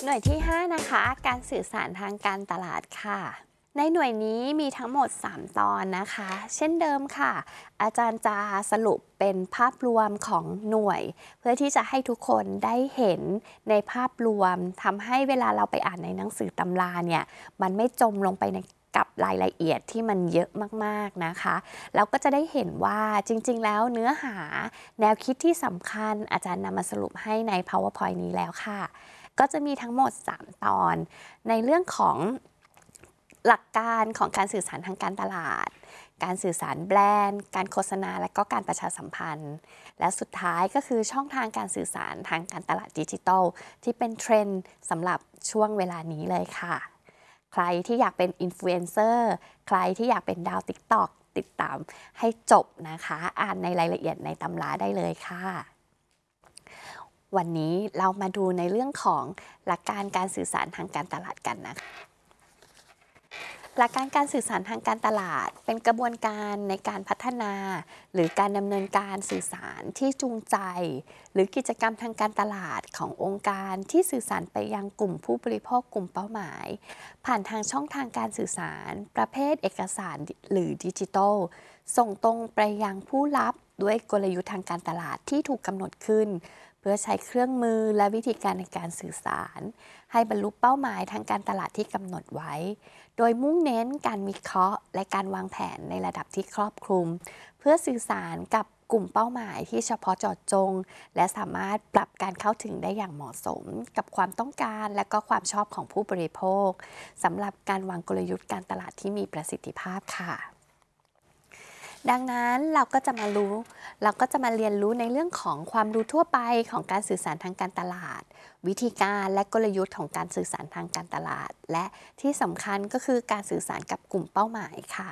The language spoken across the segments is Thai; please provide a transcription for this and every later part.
หน่วยที่5นะคะการสื่อสารทางการตลาดค่ะในหน่วยนี้มีทั้งหมด3ตอนนะคะเช่นเดิมค่ะอาจารย์จะสรุปเป็นภาพรวมของหน่วยเพื่อที่จะให้ทุกคนได้เห็นในภาพรวมทำให้เวลาเราไปอ่านในหนังสือตำราเนี่ยมันไม่จมลงไปในกับรายละเอียดที่มันเยอะมากๆนะคะเราก็จะได้เห็นว่าจริงๆแล้วเนื้อหาแนวคิดที่สำคัญอาจารย์นำมาสรุปให้ใน PowerPoint นี้แล้วค่ะก็จะมีทั้งหมด3ตอนในเรื่องของหลักการของการสื่อสารทางการตลาดการสื่อสารแบรนด์การโฆษณาและก็การประชาสัมพันธ์และสุดท้ายก็คือช่องทางการสื่อสารทางการตลาดดิจิทัลที่เป็นเทรนด์สำหรับช่วงเวลานี้เลยค่ะใครที่อยากเป็นอินฟลูเอนเซอร์ใครที่อยากเป็นดาว TikTok ติดตามให้จบนะคะอ่านในรายละเอียดในตำราได้เลยค่ะวันนี้เรามาดูในเรื่องของหลักการการสื่อสารทางการตลาดกันนะคะหลักการการสื่อสารทางการตลาดเป็นกระบวนการในการพัฒนาหรือการดำเนินการสื่อสารที่จูงใจหรือกิจกรรมทางการตลาดขององค์การที่สื่อสารไปยังกลุ่มผู้บริโภคกลุ่มเป้าหมายผ่านทางช่องทางการสื่อสารประเภทเอกสารหรือดิจิทัลส่งตรงไปยังผู้รับด้วยกลยุทธ์ทางการตลาดที่ถูกกำหนดขึ้นเพื่อใช้เครื่องมือและวิธีการในการสื่อสารให้บรรลุเป้าหมายทางการตลาดที่กำหนดไว้โดยมุ่งเน้นการวิเคราะห์และการวางแผนในระดับที่ครอบคลุมเพื่อสื่อสารกับกลุ่มเป้าหมายที่เฉพาะเจาะจงและสามารถปรับการเข้าถึงได้อย่างเหมาะสมกับความต้องการและก็ความชอบของผู้บริโภคสำหรับการวางกลยุทธ์การตลาดที่มีประสิทธิภาพค่ะดังนั้นเราก็จะมาเรียนรู้ในเรื่องของความรู้ทั่วไปของการสื่อสารทางการตลาดวิธีการและกลยุทธ์ของการสื่อสารทางการตลาดและที่สำคัญก็คือการสื่อสารกับกลุ่มเป้าหมายค่ะ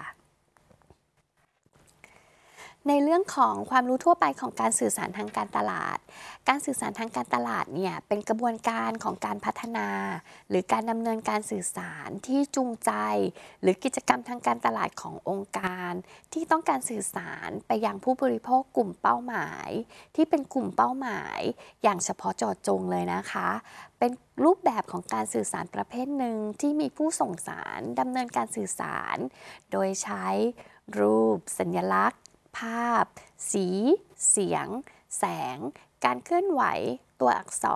ในเรื่องของความรู้ทั่วไปของการสื่อสารทางการตลาดการสื่อสารทางการตลาดเนี่ยเป็นกระบวนการของการพัฒนาหรือการดำเนินการสื่อสารที่จูงใจหรือกิจกรรมทางการตลาดขององค์การที่ต้องการสื่อสารไปยังผู้บริโภคกลุ่มเป้าหมายที่เป็นกลุ่มเป้าหมายอย่างเฉพาะเจาะจงเลยนะคะเป็นรูปแบบของการสื่อสารประเภทหนึ่งที่มีผู้ส่งสารดำเนินการสื่อสารโดยใช้รูปสัญลักษณ์ภาพสีเสียงแสงการเคลื่อนไหวตัวอักษร